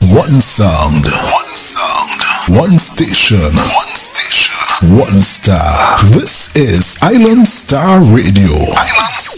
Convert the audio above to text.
One sound. One sound. One station. One station. One star. This is Island Star Radio. Island Star.